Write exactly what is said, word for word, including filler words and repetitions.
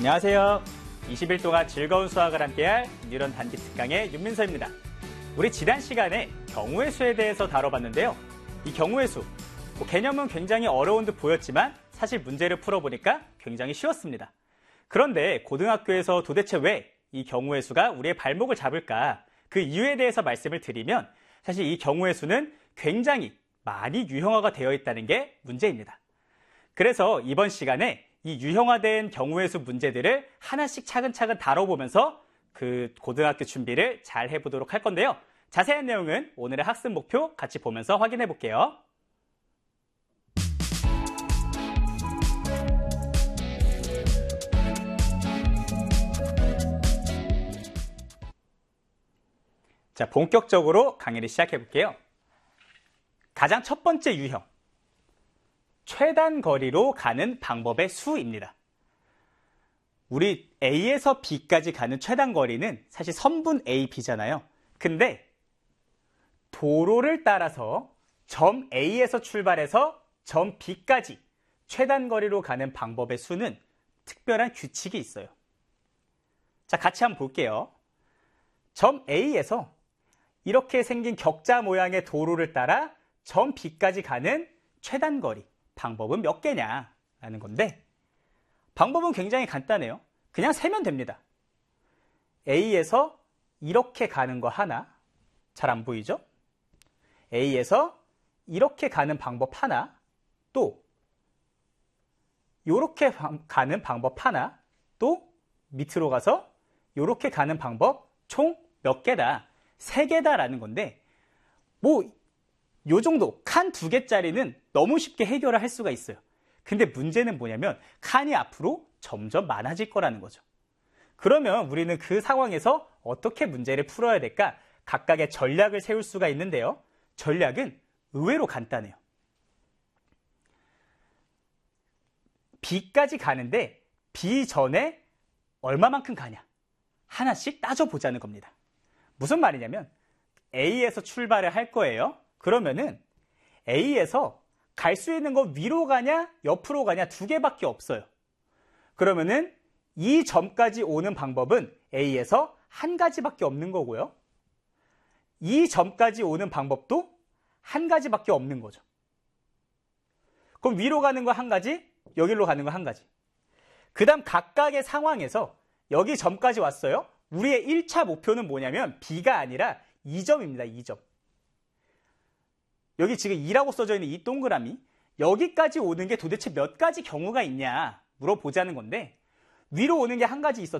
안녕하세요. 이십 일 동안 즐거운 수학을 함께할 뉴런 단기 특강의 윤민서입니다. 우리 지난 시간에 경우의 수에 대해서 다뤄봤는데요. 이 경우의 수, 뭐 개념은 굉장히 어려운 듯 보였지만 사실 문제를 풀어보니까 굉장히 쉬웠습니다. 그런데 고등학교에서 도대체 왜 이 경우의 수가 우리의 발목을 잡을까? 그 이유에 대해서 말씀을 드리면 사실 이 경우의 수는 굉장히 많이 유형화가 되어 있다는 게 문제입니다. 그래서 이번 시간에 이 유형화된 경우의 수 문제들을 하나씩 차근차근 다뤄보면서 그 고등학교 준비를 잘 해보도록 할 건데요. 자세한 내용은 오늘의 학습 목표 같이 보면서 확인해 볼게요. 자, 본격적으로 강의를 시작해 볼게요. 가장 첫 번째 유형, 최단 거리로 가는 방법의 수입니다. 우리 A에서 B까지 가는 최단 거리는 사실 선분 A, B잖아요. 근데 도로를 따라서 점 A에서 출발해서 점 B까지 최단 거리로 가는 방법의 수는 특별한 규칙이 있어요. 자, 같이 한번 볼게요. 점 A에서 이렇게 생긴 격자 모양의 도로를 따라 점 B까지 가는 최단 거리, 방법은 몇 개냐라는 건데 방법은 굉장히 간단해요. 그냥 세면 됩니다. A에서 이렇게 가는 거 하나, 잘 안 보이죠? A에서 이렇게 가는 방법 하나, 또 이렇게 가는 방법 하나, 또 밑으로 가서 이렇게 가는 방법 총 몇 개다? 세 개다라는 건데 뭐 요 정도 칸 두 개짜리는 너무 쉽게 해결을 할 수가 있어요. 근데 문제는 뭐냐면 칸이 앞으로 점점 많아질 거라는 거죠. 그러면 우리는 그 상황에서 어떻게 문제를 풀어야 될까? 각각의 전략을 세울 수가 있는데요. 전략은 의외로 간단해요. B까지 가는데 B 전에 얼마만큼 가냐? 하나씩 따져보자는 겁니다. 무슨 말이냐면 A에서 출발을 할 거예요. 그러면은 A에서 갈 수 있는 거 위로 가냐 옆으로 가냐 두 개밖에 없어요. 그러면은 이 점까지 오는 방법은 A에서 한 가지밖에 없는 거고요. 이 점까지 오는 방법도 한 가지밖에 없는 거죠. 그럼 위로 가는 거 한 가지, 여기로 가는 거 한 가지. 그 다음 각각의 상황에서 여기 점까지 왔어요. 우리의 일 차 목표는 뭐냐면 B가 아니라 이 점입니다. 이 점. 여기 지금 이라고 써져 있는 이 동그라미, 여기까지 오는 게 도대체 몇 가지 경우가 있냐 물어보자는 건데 위로 오는 게 한 가지 있었죠.